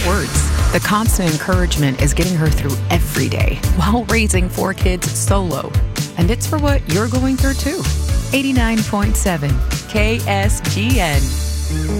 words. The constant encouragement is getting her through every day while raising 4 kids solo. And it's for what you're going through too. 89.7 KSGN.